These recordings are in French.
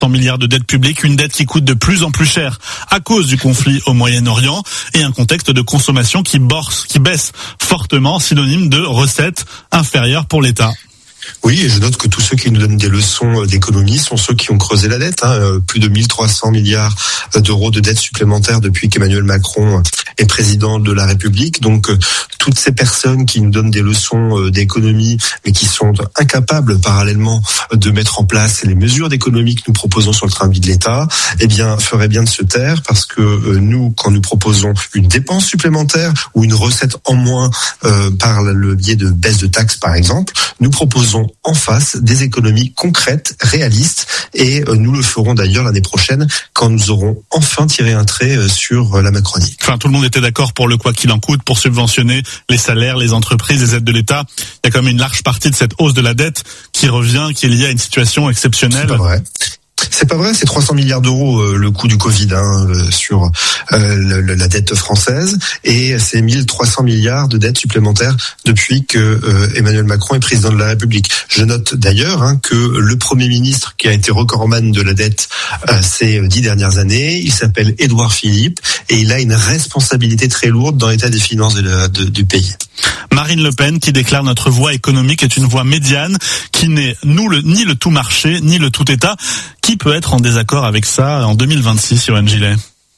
300 milliards de dette publique, une dette qui coûte de plus en plus cher à cause du conflit au Moyen-Orient et un contexte de consommation qui baisse fortement, synonyme de recettes inférieures pour l'État. Oui, et je note que tous ceux qui nous donnent des leçons d'économie sont ceux qui ont creusé la dette. Plus de 1300 milliards d'euros de dette supplémentaire depuis qu'Emmanuel Macron est président de la République. Donc, toutes ces personnes qui nous donnent des leçons d'économie, mais qui sont incapables parallèlement de mettre en place les mesures d'économie que nous proposons sur le train de vie de l'État, eh bien, feraient bien de se taire, parce que nous, quand nous proposons une dépense supplémentaire ou une recette en moins par le biais de baisse de taxes, par exemple, nous proposons en face des économies concrètes, réalistes, et nous le ferons d'ailleurs l'année prochaine quand nous aurons enfin tiré un trait sur la Macronie. Enfin, tout le monde était d'accord pour le quoi qu'il en coûte, pour subventionner les salaires, les entreprises, les aides de l'État. Il y a quand même une large partie de cette hausse de la dette qui est liée à une situation exceptionnelle. C'est pas vrai. C'est pas vrai, c'est 300 milliards d'euros le coût du Covid sur la dette française, et c'est 1300 milliards de dettes supplémentaires depuis que Emmanuel Macron est président de la République. Je note d'ailleurs que le Premier ministre qui a été recordman de la dette ces 10 dernières années, il s'appelle Édouard Philippe, et il a une responsabilité très lourde dans l'état des finances du pays. Marine Le Pen qui déclare: notre voie économique est une voie médiane qui n'est ni le tout marché, ni le tout État. Qui peut être en désaccord avec ça en 2026, Yohann Gillet ?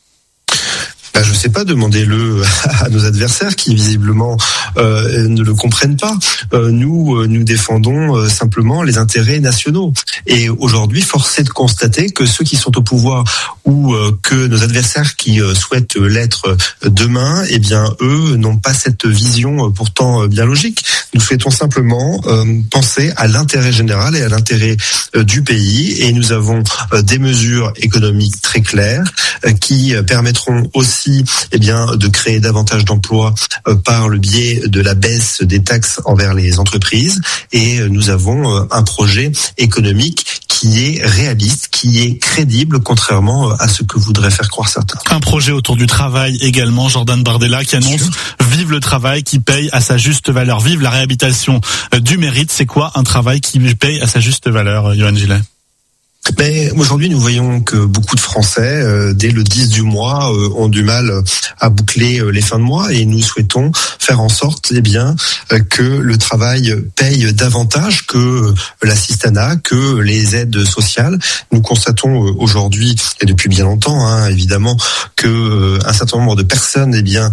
Je sais pas, demandez-le à nos adversaires qui visiblement ne le comprennent pas. Nous défendons simplement les intérêts nationaux. Et aujourd'hui, force est de constater que ceux qui sont au pouvoir ou que nos adversaires qui souhaitent l'être demain, eh bien eux n'ont pas cette vision pourtant bien logique. Nous souhaitons simplement penser à l'intérêt général et à l'intérêt du pays, et nous avons des mesures économiques très claires qui permettront aussi de créer davantage d'emplois par le biais de la baisse des taxes envers les entreprises, et nous avons un projet économique qui est réaliste, qui est crédible, contrairement à ce que voudraient faire croire certains. Un projet autour du travail également, Jordan Bardella qui annonce « Vive le travail qui paye à sa juste valeur ». Vive la réhabilitation du mérite. C'est quoi un travail qui paye à sa juste valeur, Yohann Gillet ? Mais aujourd'hui, nous voyons que beaucoup de Français, dès le 10 du mois, ont du mal à boucler les fins de mois, et nous souhaitons faire en sorte, que le travail paye davantage que l'assistanat, que les aides sociales. Nous constatons aujourd'hui, et depuis bien longtemps, évidemment, que un certain nombre de personnes,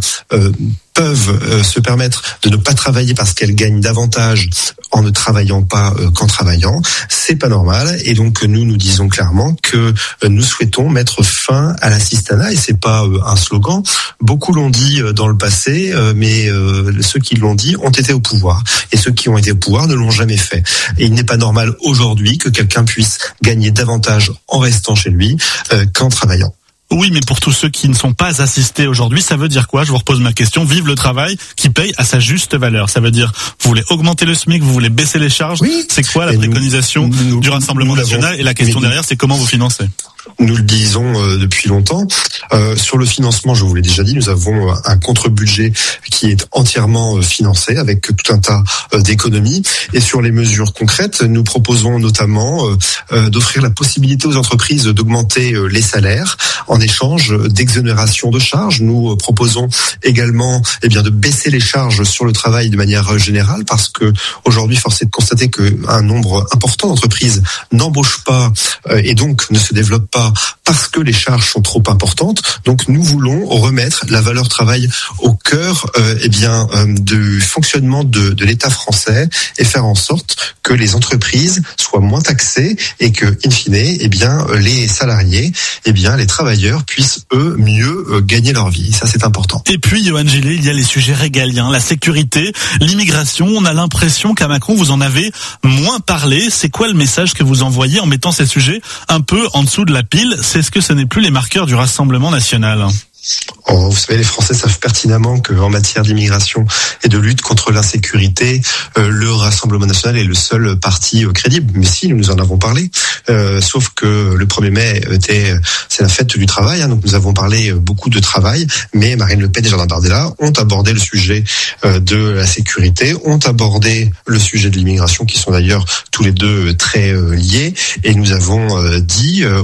peuvent se permettre de ne pas travailler parce qu'elles gagnent davantage en ne travaillant pas qu'en travaillant. C'est pas normal, et donc nous disons clairement que nous souhaitons mettre fin à l'assistanat, et c'est pas un slogan. Beaucoup l'ont dit dans le passé, mais ceux qui l'ont dit ont été au pouvoir, et ceux qui ont été au pouvoir ne l'ont jamais fait. Et il n'est pas normal aujourd'hui que quelqu'un puisse gagner davantage en restant chez lui qu'en travaillant. Oui, mais pour tous ceux qui ne sont pas assistés aujourd'hui, ça veut dire quoi ? Je vous repose ma question. Vive le travail qui paye à sa juste valeur. Ça veut dire, vous voulez augmenter le SMIC, vous voulez baisser les charges. Oui. C'est quoi la préconisation du Rassemblement national ? Et la question derrière, c'est comment vous financez ? Nous le disons depuis longtemps. Sur le financement, je vous l'ai déjà dit, nous avons un contre-budget qui est entièrement financé avec tout un tas d'économies. Et sur les mesures concrètes, nous proposons notamment d'offrir la possibilité aux entreprises d'augmenter les salaires en échange d'exonération de charges. Nous proposons également de baisser les charges sur le travail de manière générale, parce que aujourd'hui, force est de constater qu'un nombre important d'entreprises n'embauchent pas et donc ne se développent pas parce que les charges sont trop importantes. Donc nous voulons remettre la valeur travail au cœur du fonctionnement de l'État français, et faire en sorte que les entreprises soient moins taxées, et que in fine les salariés, les travailleurs puissent eux mieux gagner leur vie. Ça, c'est important. Et puis Yohann Gillet, il y a les sujets régaliens, la sécurité, l'immigration. On a l'impression qu'à Macron vous en avez moins parlé. C'est quoi le message que vous envoyez en mettant ces sujets un peu en dessous de la pile ? C'est ce que ce n'est plus les marqueurs du Rassemblement national ? Vous savez, les Français savent pertinemment qu'en matière d'immigration et de lutte contre l'insécurité, le Rassemblement national est le seul parti crédible. Mais si, nous en avons parlé. Sauf que le 1er mai c'est la fête du travail, donc nous avons parlé beaucoup de travail, mais Marine Le Pen et Jordan Bardella ont abordé le sujet de la sécurité, ont abordé le sujet de l'immigration, qui sont d'ailleurs tous les deux très liés, et nous avons dit